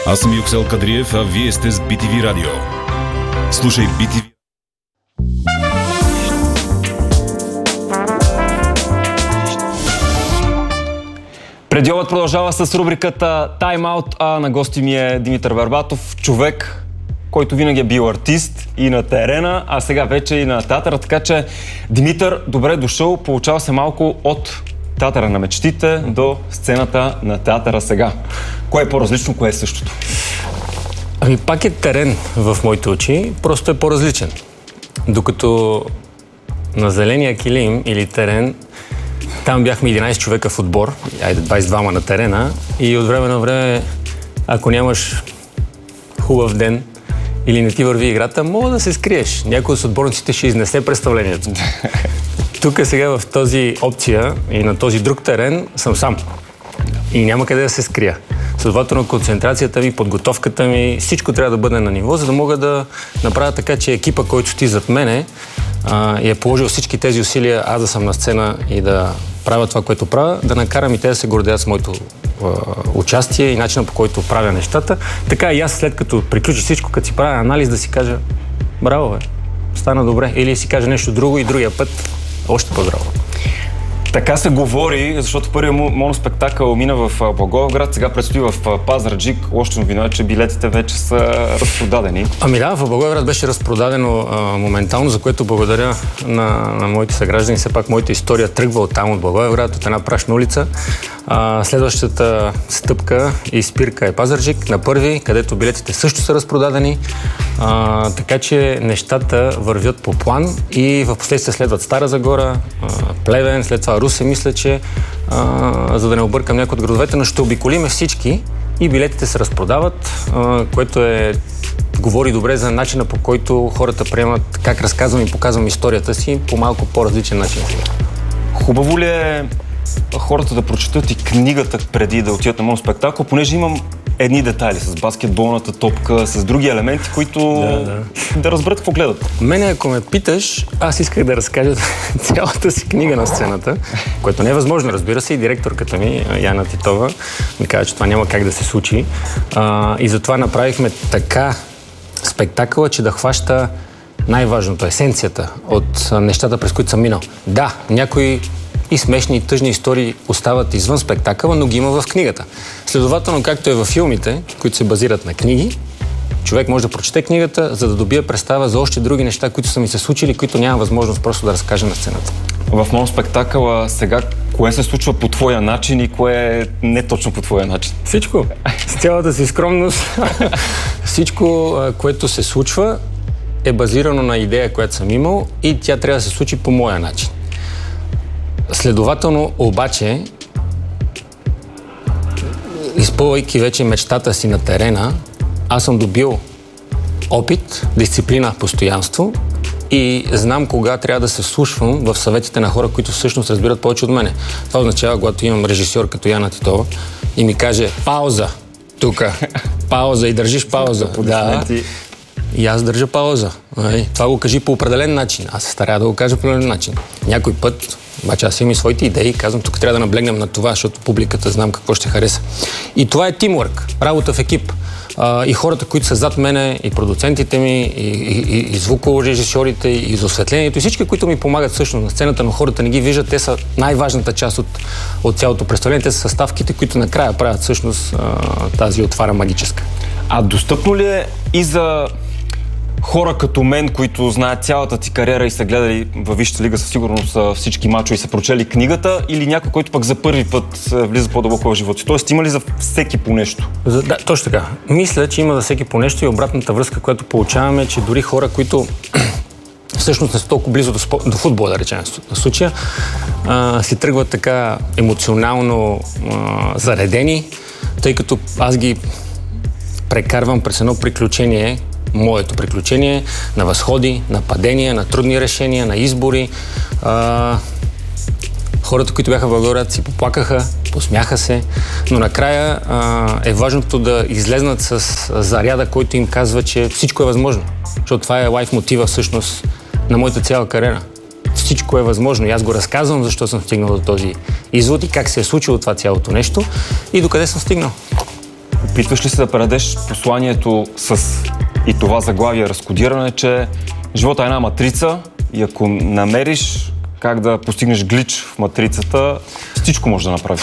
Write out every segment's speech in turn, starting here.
Аз съм Юксел Кадриев, а вие сте с BTV Радио. Слушай BTV. Предиолът продължава с рубриката Time Out, а на гости ми е Димитър Вербатов, човек, който винаги е бил артист и на терена, а сега вече и на театъра. Така че, Димитър, добре дошъл, получава се малко от театъра на мечтите до сцената на театъра сега. Кое е по-различно, кое е същото? Ами пак е терен в моите очи, просто е по-различен. Докато на зеления килим или терен, там бяхме 11 човека в отбор, 22 на терена и от време на време, ако нямаш хубав ден или не ти върви играта, мога да се скриеш. Някой от отборниците ще изнесе представлението. Тук сега в този опция и на този друг терен съм сам. И няма къде да се скрия. Следователно, концентрацията ми, подготовката ми, всичко трябва да бъде на ниво, за да мога да направя така, че екипа, който стои зад мене, и е положил всички тези усилия, аз да съм на сцена и да правя това, което правя, да накарам и те да се гордеят с моето участие и начина, по който правя нещата. Така и аз, след като приключи всичко, като си правя анализ, да си кажа браво, бе, стана добре. Или си кажа нещо друго и другия път още по-браво. Така се говори, защото първият моноспектакъл мина в Благоевград, сега предстои в Пазарджик. Лошото новина е, че билетите вече са разпродадени. Ами да, в Благоевград беше разпродадено моментално, за което благодаря на моите съграждани. Все пак моята история тръгва от там, от Благоевград, от една прашна улица. Следващата стъпка и спирка е Пазарджик на 1-ви, където билетите също са разпродадени. Така че нещата вървят по план и в последствие следват Стара Загора, Плевен, след това Русе, мисля, че за да не объркам някои от градовете, но ще обиколиме всички и билетите се разпродават, което говори добре за начина, по който хората приемат как разказвам и показвам историята си по малко по-различен начин. Хубаво ли е хората да прочетат и книгата преди да отидат на моноспектакъл, понеже имам едни детайли с баскетболната топка, с други елементи, които да разберат какво гледат. Мене, ако ме питаш, аз исках да разкажа цялата си книга на сцената, което не е възможно, разбира се, и директорката ми, Яна Титова, ми каза, че това няма как да се случи. И затова направихме така спектакъла, че да хваща най-важното, есенцията от нещата, през които съм минал. Да, някои и смешни и тъжни истории остават извън спектакъла, но ги има в книгата. Следователно, както е във филмите, които се базират на книги, човек може да прочете книгата, за да добие представа за още други неща, които са ми се случили, които няма възможност просто да разкажа на сцената. В моноспектакъла сега, кое се случва по твоя начин и кое е не точно по твоя начин? Всичко. С цялата си скромност. Всичко, което се случва, е базирано на идея, която съм имал и тя трябва да се случи по моя начин. Следователно, обаче, изпълвайки вече мечтата си на терена, аз съм добил опит, дисциплина, постоянство и знам кога трябва да се вслушвам в съветите на хора, които всъщност разбират повече от мене. Това означава, когато имам режисьор като Яна Титова и ми каже пауза тук, пауза и държиш пауза. Да. И аз държа пауза. Това го кажи по определен начин. Аз се старая да го кажа по определен начин. Някой път, обаче аз имам и своите идеи и казвам, тук трябва да наблегнем на това, защото публиката знам какво ще хареса. И това е тимворк, работа в екип. И хората, които са зад мене, и продуцентите ми, и звукорежисьорите, и за осветлението, и всички, които ми помагат всъщност на сцената, но хората не ги виждат, те са най-важната част от цялото представление. Те са съставките, които накрая правят всъщност тази отвара магическа. А достъпно ли е и за хора като мен, които знаят цялата ти кариера и са гледали във Висшата лига със сигурност всички мачове и са прочели книгата, или някой, който пък за първи път влиза по-дълбоко в живота си? Тоест, има ли за всеки по нещо? Да, точно така. Мисля, че има за всеки по нещо и обратната връзка, която получаваме, че дори хора, които всъщност не са толкова близо до футбола, да речем на случая, си тръгват така емоционално заредени, тъй като аз ги прекарвам през едно приключение, моето приключение на възходи, на падения, на трудни решения, на избори. Хората, които бяха в Благоевград, си поплакаха, посмяха се, но накрая е важното да излезнат с заряда, който им казва, че всичко е възможно. Защото това е лайф мотива всъщност на моята цяла кариера. Всичко е възможно и аз го разказвам, защо съм стигнал до този извод и как се е случило това цялото нещо и докъде съм стигнал. Опитваш ли се да предадеш посланието с и това заглавие разкодиране, че живота е една матрица и ако намериш как да постигнеш глич в матрицата, всичко можеш да направиш?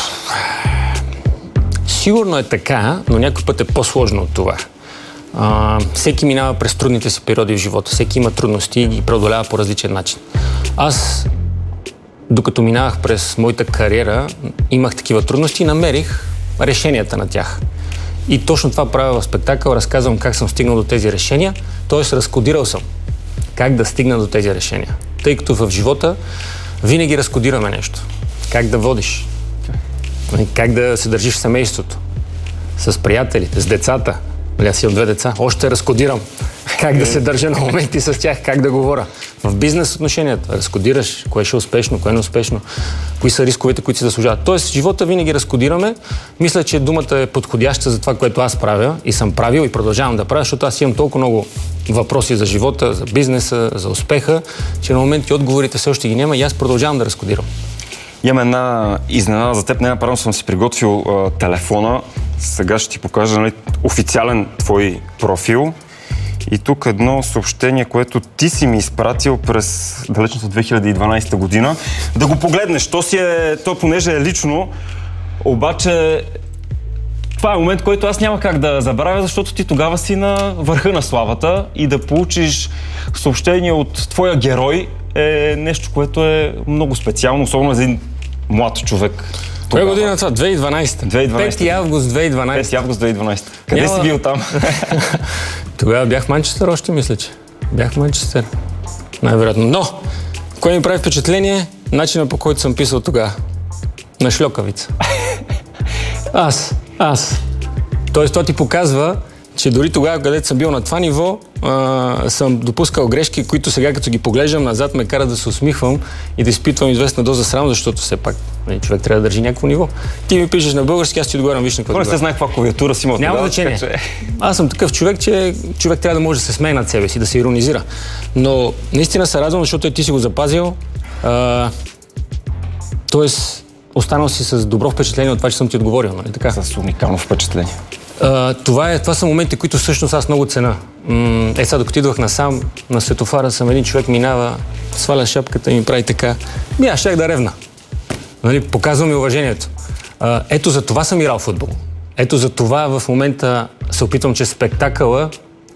Сигурно е така, но някой път е по-сложно от това. Всеки минава през трудните си периоди в живота. Всеки има трудности и ги преодолява по различен начин. Аз, докато минавах през моята кариера, имах такива трудности и намерих решенията на тях. И точно това правя в спектакъл, разказвам как съм стигнал до тези решения, т.е. разкодирал съм как да стигна до тези решения. Тъй като в живота винаги разкодираме нещо. Как да водиш, как да се държиш в семейството, с приятелите, с децата. Аз имам 2 деца, още разкодирам как да се държа на моменти с тях, как да говоря. В бизнес отношенията разкодираш кое ще е успешно, кое не е успешно, кои са рисковете, които си заслужават. Тоест, живота винаги разкодираме. Мисля, че думата е подходяща за това, което аз правя и съм правил и продължавам да правя, защото аз имам толкова много въпроси за живота, за бизнеса, за успеха, че на моменти отговорите все още ги няма и аз продължавам да разкодирам. Имам една изненада за теб. Най-напред съм си приготвил телефона. Сега ще ти покажа, нали, официален твой профил. И тук едно съобщение, което ти си ми изпратил през далечната 2012 година. Да го погледнеш. То понеже е лично, обаче това е момент, който аз няма как да забравя, защото ти тогава си на върха на славата и да получиш съобщение от твоя герой е нещо, което е много специално, особено за един млад човек. Коя година това? 2012. 5 август 2012. 5 август 2012. Къде си бил там? Тогава бях в Манчестър още, мисля, че. Бях в Манчестър. Най-вероятно. Но, кое ми прави впечатление? Начинът, по който съм писал тогава. На шльокавица. Аз. Тоест, това ти показва, че дори тогава, където съм бил на това ниво, съм допускал грешки, които сега, като ги поглеждам назад, ме карат да се усмихвам и да изпитвам известна доза срам, защото все пак човек трябва да държи някакво ниво. Ти ми пишеш на български, аз ти отговарям, виж на какво. Не се знае каква клавиатура си има. Няма значение. Аз съм такъв човек, че човек трябва да може да се смее над себе си, да се иронизира. Но наистина се радвам, защото ти си го запазил. Тоест, останал си с добро впечатление от това, че съм ти отговорил, нали така? С уникално впечатление. Това са моменти, които всъщност аз много цена. Сега, докато идвах насам, на светофара съм, един човек минава, сваля шапката и ми прави така. Аз щях да ревна. Нали, показвам ми уважението. Ето за това съм играл футбол. Ето за това в момента се опитвам, че спектакъла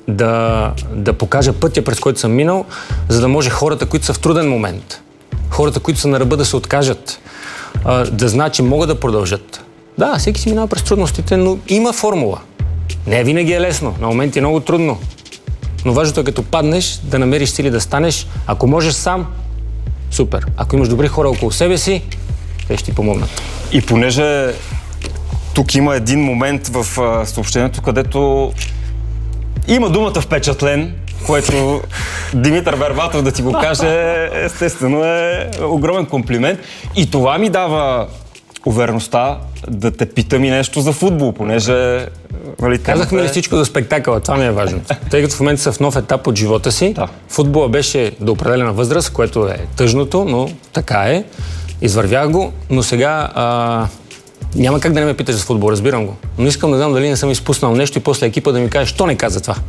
да покажа пътя, през който съм минал, за да може хората, които са в труден момент, хората, които са на ръба, да се откажат, да знаят, че могат да продължат. Да, всеки си минава през трудностите, но има формула. Не винаги е лесно, на моменти е много трудно. Но важното е, като паднеш, да намериш сили да станеш. Ако можеш сам, супер. Ако имаш добри хора около себе си, те ще ти помогнат. И понеже тук има един момент в съобщението, където има думата впечатлен, което Димитър Бербатов да ти го каже, естествено е огромен комплимент. И това ми дава увереността да те питам и нещо за футбол, понеже... Казахме ли всичко за спектакъла? Това ми е важно. Тъй като в момента са в нов етап от живота си, футбола беше до определена възраст, което е тъжното, но така е. Извървях го, но сега няма как да не ме питаш за футбол, разбирам го. Но искам да знам дали не съм изпуснал нещо и после екипа да ми каже, що не каза това.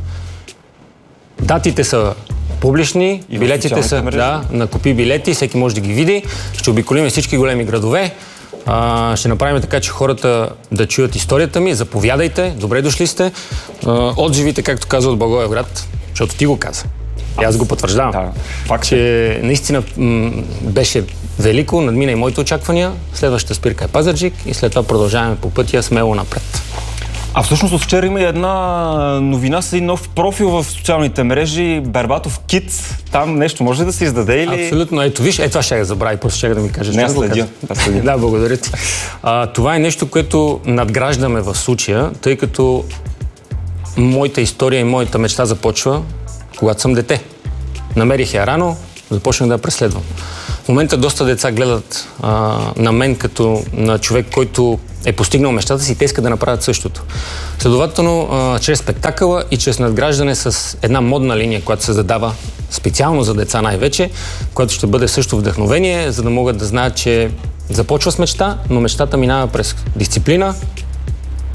Датите са публични, билетите са, на купи билети, всеки може да ги види. Ще обиколим всички големи градове. Ще направим така, че хората да чуят историята ми. Заповядайте, добре дошли сте. Отзивите, както казва от Благоевград, защото ти го каза. И аз го потвърждавам. Да, факт, че наистина беше велико, надмина и моите очаквания. Следващата спирка е Пазарджик и след това продължаваме по пътя смело напред. А всъщност от вчера има една новина с един нов профил в социалните мрежи, Бербатов Kids. Там нещо може да се издаде или... Абсолютно. Ето виж, това ще я забравя и после ще да ми кажеш. Не, аз следя. Да, благодаря ти. Това е нещо, което надграждаме в случая, тъй като моята история и моята мечта започва, когато съм дете. Намерих я рано, започнах да я преследвам. В момента доста деца гледат на мен като на човек, който е постигнал мечтата си и те искат да направят същото. Следователно, чрез спектакъла и чрез надграждане с една модна линия, която се задава специално за деца най-вече, която ще бъде също вдъхновение, за да могат да знаят, че започва с мечта, но мечтата минава през дисциплина,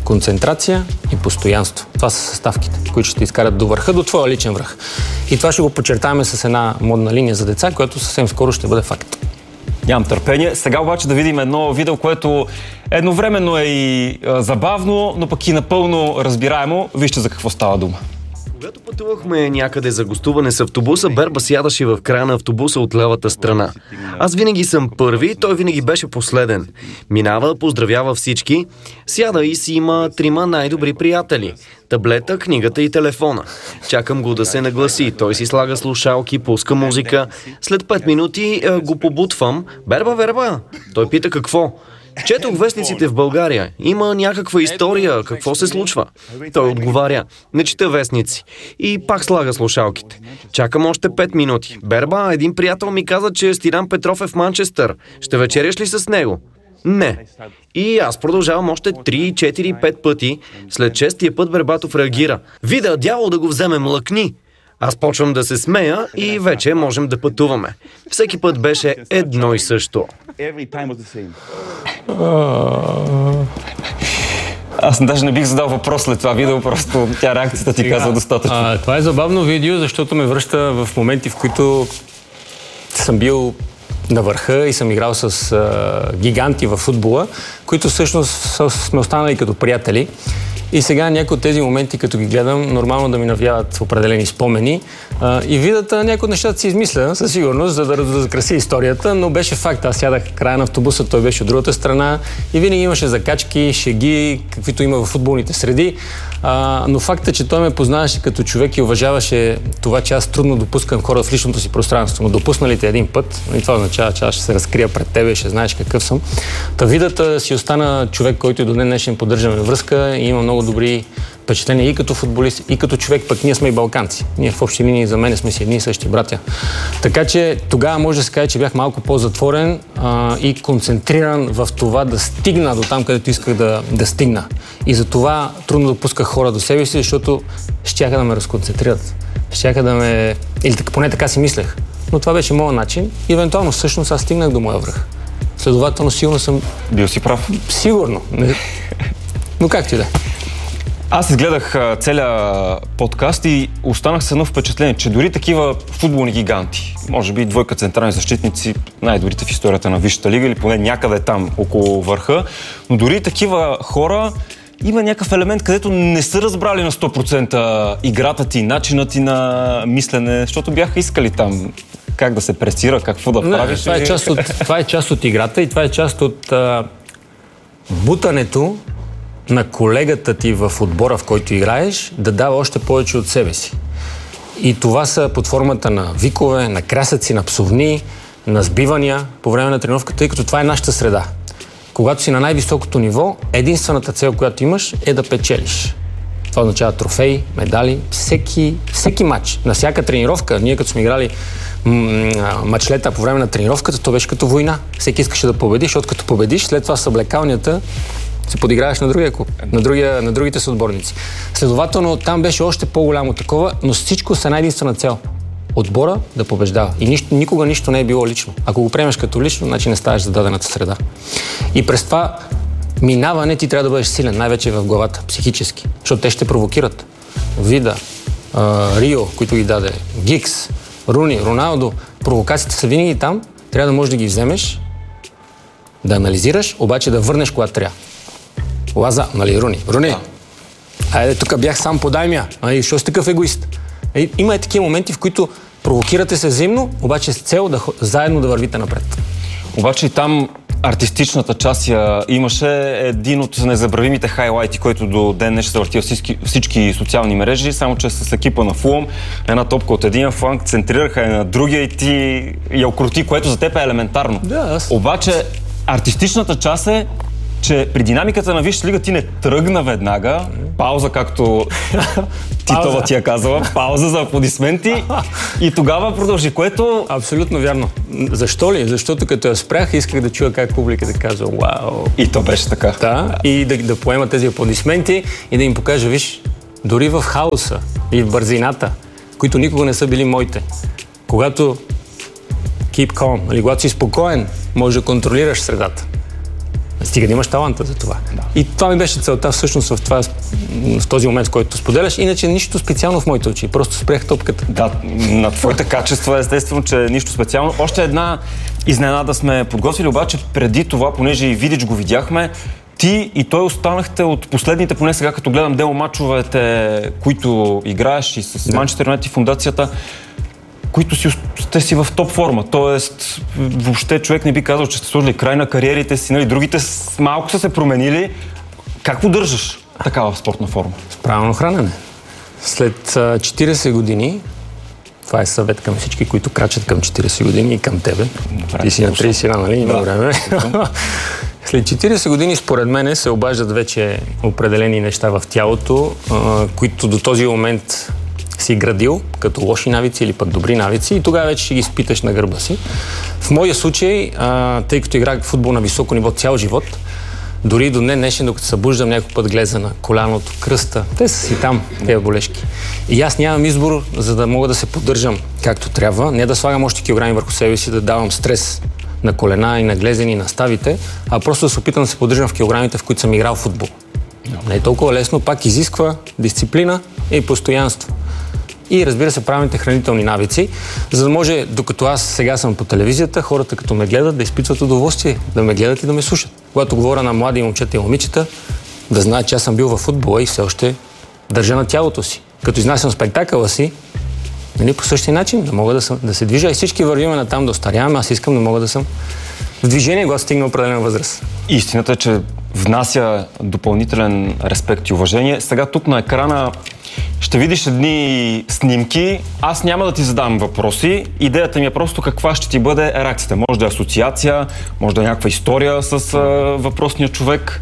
концентрация и постоянство. Това са съставките, които ще изкарат до върха, до твоя личен връх. И това ще го подчертаваме с една модна линия за деца, която съвсем скоро ще бъде факт. Нямам търпение. Сега обаче да видим едно видео, което едновременно е и забавно, но пък и напълно разбираемо. Вижте за какво става дума. Когато пътувахме някъде за гостуване с автобуса, Берба сядаше в края на автобуса от левата страна. Аз винаги съм първи, той винаги беше последен. Минава, поздравява всички, сяда и си има 3 най-добри приятели. Таблета, книгата и телефона. Чакам го да се нагласи. Той си слага слушалки, пуска музика. След 5 минути го побутвам. Берба! Той пита какво. Четох вестниците в България. Има някаква история. Какво се случва? Той отговаря. Не чета вестници. И пак слага слушалките. Чакам още 5 минути. Берба, един приятел ми каза, че Стиран Петров е в Манчестър. Ще вечеряш ли с него? Не. И аз продължавам още 3, 4, 5 пъти. След 6-тия път Бербатов реагира. Вида, дявол да го вземем, лъкни! Аз почвам да се смея и вече можем да пътуваме. Всеки път беше едно и също. Аз даже не бих задал въпрос след това видео, просто тя реакцията ти казва достатъчно. Това е забавно видео, защото ме връща в моменти, в които съм бил на върха и съм играл с гиганти във футбола, които всъщност сме останали като приятели. И сега някои от тези моменти, като ги гледам, нормално да ми навяват определени спомени. И видят някои от нещата си измисля, със сигурност, за да закраси историята, но беше факт. Аз сядах края на автобуса, той беше от другата страна и винаги имаше закачки, шеги, каквито има в футболните среди. Но факт е, че той ме познаваше като човек и уважаваше това, че аз трудно допускам хора в личното си пространство. Но допуснали те един път, и това означава, че аз ще се разкрия пред тебе и ще знаеш какъв съм. Та Видата си остана човек, който и до ден днешен поддържаме връзка и има много добри впечатления и като футболист, и като човек, пък ние сме и балканци. Ние в общи линии за мен сме си едни и същи братя. Така че тогава може да се каже, че бях малко по-затворен и концентриран в това да стигна до там, където исках да стигна. И за това трудно допусках хора до себе си, защото щяха да ме разконцентрират. Щяха да ме... Или поне така си мислех. Но това беше моят начин. И евентуално всъщност аз стигнах до моя връх. Следователно сигурно съм... Бил си прав. Сигурно. Но както и да е. Аз изгледах целия подкаст и останах с едно впечатление, че дори такива футболни гиганти, може би двойка централни защитници, най-добрите в историята на Висшата лига или поне някъде там около върха, но дори такива хора има някакъв елемент, където не са разбрали на 100% играта ти, начинът ти на мислене, защото бяха искали там как да се пресира, какво да правиш. Това е част от играта и това е част от бутането на колегата ти в отбора, в който играеш, да дава още повече от себе си. И това са под формата на викове, на крясъци, на псовни, на сбивания по време на тренировката, тъй като това е нашата среда. Когато си на най-високото ниво, единствената цел, която имаш, е да печелиш. Това означава трофеи, медали, всеки матч, на всяка тренировка. Ние като сме играли мачлета по време на тренировката, то беше като война. Всеки искаше да победи, защото като победиш, след това с облекалнята се подиграваш на другия клуб, на другите съотборници. Следователно, там беше още по-голямо такова, но всичко с една единствена цел. Отбора да побеждава. И никога нищо не е било лично. Ако го приемеш като лично, значи не ставаш за дадената среда. И през това минаване ти трябва да бъдеш силен, най-вече в главата, психически. Защото те ще провокират. Вида, Рио, които ги даде, Гикс, Руни, Роналдо. Провокациите са винаги там. Трябва да можеш да ги вземеш, да анализираш, обаче да върнеш когато трябва. Лаза, нали, Руни. Айде, тук бях сам, подай ми я. Защо си такъв егоист? Има такива моменти, в които провокирате се взаимно, обаче с цел заедно да вървите напред. Обаче и там артистичната част имаше един от незабравимите хайлайти, който до ден днес се върти всички социални мрежи, само че с екипа на Фулъм, една топка от един фланг центрираха на другия и ти я окрути, което за теб е елементарно. Да, Обаче артистичната част е, че при динамиката на Висшата лига ти не тръгна веднага, пауза, както Титова ти я казала, пауза за аплодисменти и тогава продължи, което... Абсолютно вярно. Защо ли? Защото като я спрях, исках да чуя как публиката казва "Вау!" И то беше така. Да, и да поема тези аплодисменти и да им покажа, виж, дори в хаоса и в бързината, които никога не са били моите, когато keep calm, или когато си спокоен, можеш да контролираш средата. Стига да имаш таланта за това. Да. И това ми беше целта всъщност в този момент, в който споделяш. Иначе нищо специално в моите очи. Просто спрях топката. Да, на твоите качества естествено, че нищо специално. Още една изненада сме подготвили, обаче преди това, понеже и Видич го видяхме, ти и той останахте от последните, поне сега като гледам демо мачовете, които играеш и с Манчестър Юнайтед и фундацията, които сте си в топ форма. Тоест, въобще човек не би казал, че сте сложили край на кариерите си, нали, другите малко са се променили. Как поддържаш такава спортна форма? С правилно хранене. След 40 години, това е съвет към всички, които крачат към 40 години и към тебе. Добре, ти си на 31, нали? Има време. След 40 години, според мен, се обаждат вече определени неща в тялото, които до този момент си градил, като лоши навици или пък добри навици, и тогава вече ще ги изпиташ на гърба си. В моя случай, тъй като играх футбол на високо ниво цял живот, дори до днешен, докато се събуждам, някой път глеза на коляното, кръста, те са си там, тези болешки. И аз нямам избор, за да мога да се поддържам както трябва, не да слагам още килограми върху себе си, да давам стрес на колена и на глезени и на ставите, а просто да се опитам да се поддържам в килограмите, в които съм играл футбол. Не е толкова лесно, пак изисква дисциплина и постоянство. И разбира се, правилните хранителни навици, за да може, докато аз сега съм по телевизията, хората като ме гледат да изпитват удоволствие, да ме гледат и да ме слушат. Когато говоря на млади момчета и момичета, да знаят, че аз съм бил във футбола и все още държа на тялото си. Като изнасям спектакъла си, нали, по същия начин да мога да се движа, и всички вървиме натам да остаряваме, аз искам да мога да съм в движение, когато стигна определена възраст. Истината е, че внася допълнителен респект и уважение. Сега тук на екрана ще видиш едни снимки. Аз няма да ти задам въпроси. Идеята ми е просто каква ще ти бъде реакцията. Може да е асоциация, може да е някаква история с въпросния човек.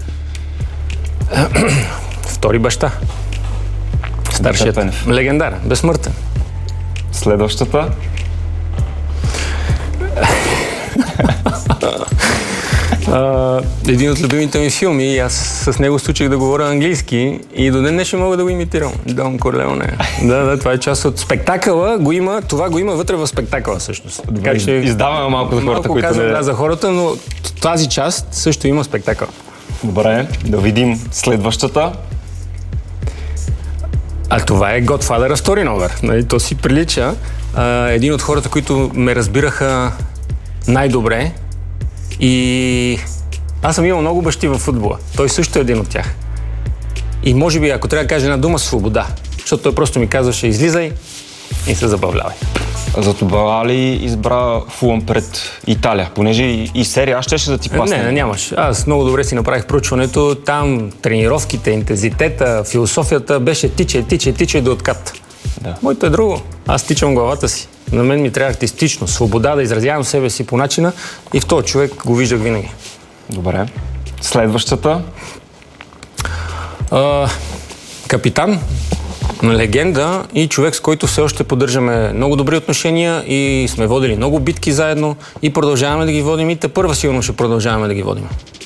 Втори баща. Старшият. Легендар, безсмъртен. Следващата. Един от любимите ми филми, и аз с него случих да говоря английски и до ден днешен мога да го имитирам. Дон Корлеоне. Да, това е част от спектакъла, това го има вътре в спектакъла всъщност. Така че издаваме малко за хората, които казвам, да, за хората, но тази част също има спектакъл. Добре, да видим следващата. А това е Godfather втори номер. Нали? То си прилича. Един от хората, които ме разбираха най-добре, и аз съм имал много бащи във футбола. Той също е един от тях. И може би, ако трябва да кажа една дума, свобода. Защото той просто ми казваше: излизай и се забавлявай. За това ли избра Фулъм пред Италия? Понеже и серия аз щеше да ти пасне. Не, нямаш. Аз много добре си направих проучването. Там тренировките, интензитета, философията беше тичай до откат. Да. Моето е друго. Аз тичам главата си. На мен ми трябва артистично, свобода да изразявам себе си по начина, и в този човек го виждах винаги. Добре. Следващата? Капитан, легенда и човек, с който все още поддържаме много добри отношения и сме водили много битки заедно и продължаваме да ги водим, и тепърва сигурно ще продължаваме да ги водим.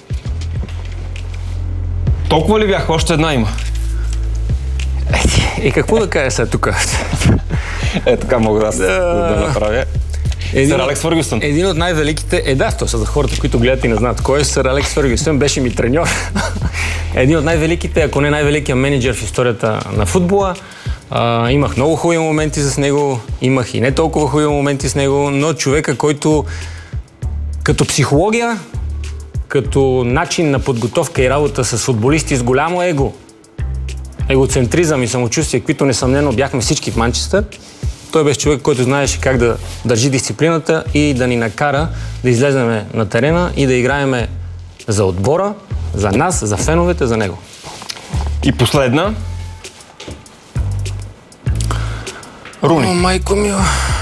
Толкова ли бях? Още една има. И какво да кажа сега тук? Така мога да направя. Сър Алекс Фъргюсън. Един от най-великите... Да, то са за хората, които гледат и не знаят кой е Сър Алекс Фъргюсън, беше ми треньор. Един от най-великите, ако не най-великият менеджер в историята на футбола. Имах много хубави моменти с него, имах и не толкова хубави моменти с него, но човека, който като психология, като начин на подготовка и работа с футболисти с голямо его, егоцентризъм и самочувствие, които несъмнено бяхме всички в Манчестър, той беше човек, който знаеше как да държи дисциплината и да ни накара да излезем на терена и да играеме за отбора, за нас, за феновете, за него. И последна. Руни. О, майко мила.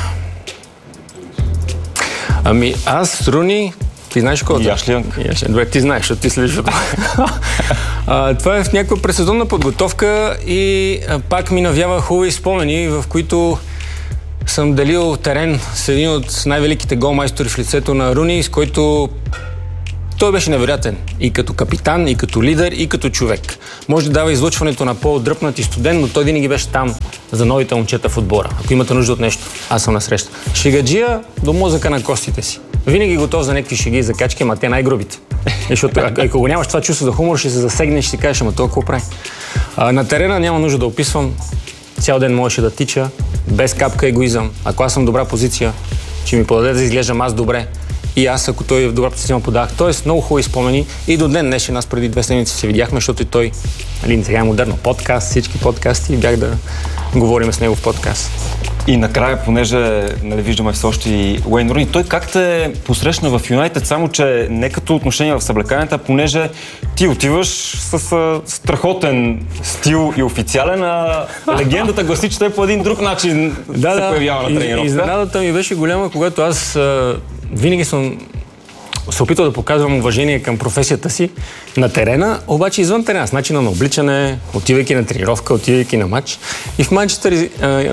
Ами аз, Руни, ти знаеш кой е? Яшли Янг. Добре, ти знаеш, защото ти следиш от това. Това е в някаква пресезонна подготовка и пак ми навява хубави спомени, в които съм делил терен с един от най-великите голмайстори в лицето на Руни, с който той беше невероятен. И като капитан, и като лидер, и като човек. Може да дава излъчването на по-дръпнат и студен, но той винаги беше там за новите момчета в отбора. Ако имате нужда от нещо, аз съм насреща. Шегаджия до мозъка на костите си. Винаги готов за някакви шеги и закачки, ама те най-грубите. Защото ако го нямаш това чувство за хумор, ще се засегнеш и ще кажеш, ама това какво прави? На терена няма нужда да описвам. Цял ден можеше да тича, без капка егоизъм. Ако аз съм в добра позиция, че ми подаде да изглеждам аз добре, и аз, ако той в добра позиция, му подах. Тоест, много хубави спомени. И до ден днешен, аз преди 2 седмици се видяхме, защото и той, сега е модерно подкаст, всички подкасти, и бях да говорим с него в подкаст. И накрая, понеже виждаме все още и Уейн Руни, той как те посрещна в Юнайтед, само че не като отношение в съблеканията, понеже ти отиваш с страхотен стил и официален, а легендата гласи, че той по един друг начин се появява на тренировка. Изненадата ми беше голяма, когато аз винаги съм се опитал да показвам уважение към професията си на терена, обаче извън терена, с начина на обличане, отивайки на тренировка, отивайки на матч. И в Манчестър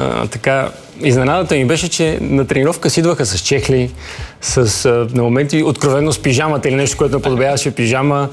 изненадата ми беше, че на тренировка си идваха с чехли, на моменти откровено с пижамата или нещо, което наподобяваше пижама,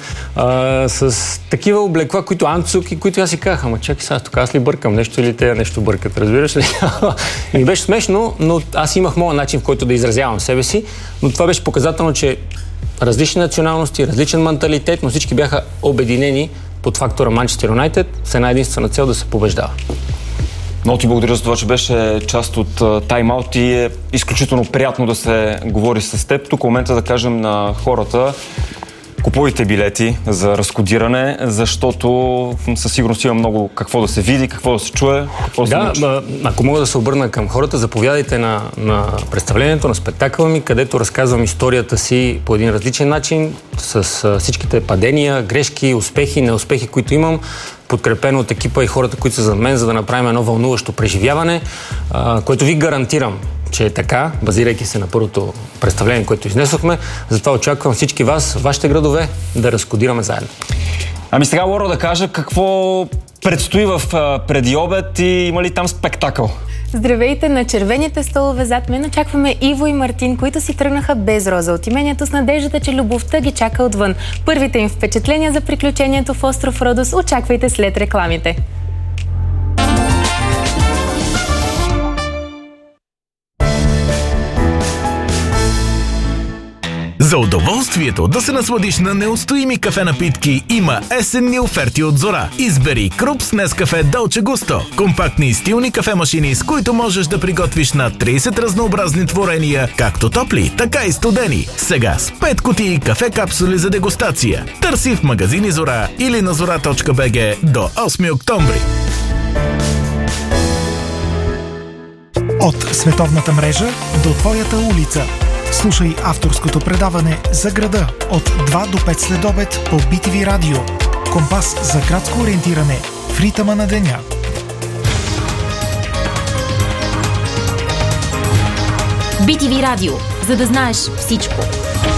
с такива облекла, които анцук и които аз си казах, ама чакай сега, тук аз ли бъркам нещо или те нещо бъркат, разбираш ли? И ми беше смешно, но аз имах моят начин, в който да изразявам себе си, но това беше показателно, че различни националности, различен менталитет, но всички бяха обединени под фактора Манчестър Юнайтед с една единствена цел да се побеждава. Много ти благодаря за това, че беше част от Time Out и е изключително приятно да се говори с теб. Тук в момента да кажем на хората, купувайте билети за разкодиране, защото със сигурност има много какво да се види, какво да се чуе, какво да се научи. Ако мога да се обърна към хората, заповядайте на представлението, на спектакъла ми, където разказвам историята си по един различен начин, с всичките падения, грешки, успехи, неуспехи, които имам, подкрепено от екипа и хората, които са за мен, за да направим едно вълнуващо преживяване, което ви гарантирам, че е така, базирайки се на първото представление, което изнесохме. Затова очаквам всички вас, вашите градове, да разкодираме заедно. Ами сега, Лоро, да кажа какво предстои в преди обед и има ли там спектакъл? Здравейте, на червените столове зад мен очакваме Иво и Мартин, които си тръгнаха без роза от имението с надеждата, че любовта ги чака отвън. Първите им впечатления за приключението в остров Родос очаквайте след рекламите. За удоволствието да се насладиш на неустоими кафе напитки има есенни оферти от Зора. Избери Крупс, Нескафе, Долче Густо. Компактни и стилни кафемашини, с които можеш да приготвиш на 30 разнообразни творения, както топли, така и студени. Сега с 5 кутии кафе капсули за дегустация. Търси в магазини Зора или на zora.bg до 8 октомври. От световната мрежа до твоята улица. Слушай авторското предаване за града от 2 до 5 следобед по BTV Радио. Компас за градско ориентиране в ритъма на деня. BTV Радио, за да знаеш всичко.